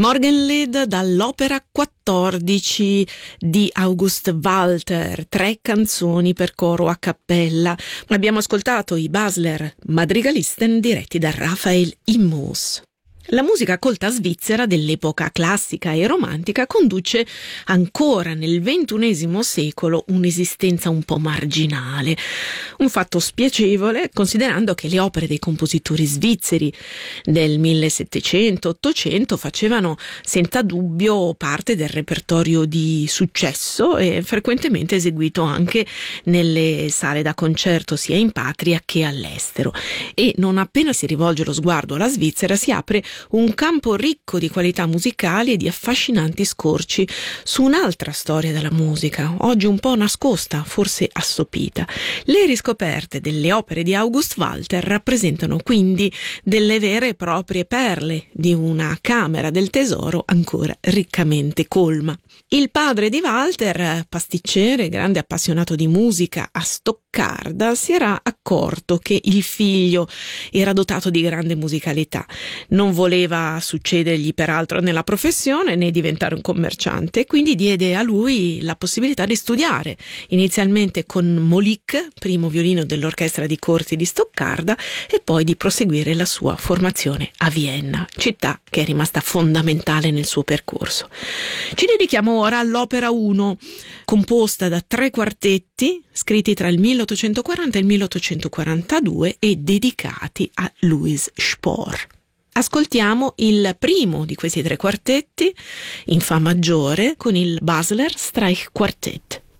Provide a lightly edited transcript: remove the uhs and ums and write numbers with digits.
Morgenlied dall'opera 14 di August Walter, 3 canzoni per coro a cappella. Abbiamo ascoltato i Basler Madrigalisten diretti da Raphael Immers. La musica colta svizzera dell'epoca classica e romantica conduce ancora nel XXI secolo un'esistenza un po' marginale, un fatto spiacevole considerando che le opere dei compositori svizzeri del 1700-800 facevano senza dubbio parte del repertorio di successo e frequentemente eseguito anche nelle sale da concerto sia in patria che all'estero. E non appena si rivolge lo sguardo alla Svizzera si apre un campo ricco di qualità musicali e di affascinanti scorci su un'altra storia della musica, oggi un po' nascosta, forse assopita. Le riscoperte delle opere di August Walter rappresentano quindi delle vere e proprie perle di una camera del tesoro ancora riccamente colma. Il padre di Walter, pasticcere, grande appassionato di musica a Stoccarda, si era accorto che il figlio era dotato di grande musicalità. Non voleva succedergli peraltro nella professione né diventare un commerciante, quindi diede a lui la possibilità di studiare, inizialmente con Molik, primo violino dell'orchestra di corti di Stoccarda, e poi di proseguire la sua formazione a Vienna, città che è rimasta fondamentale nel suo percorso. Ci dedichiamo ora all'opera 1, composta da 3 quartetti scritti tra il 1840 e il 1842 e dedicati a Louis Spohr. Ascoltiamo il primo di questi 3 quartetti in fa maggiore con il Basler Streichquartett.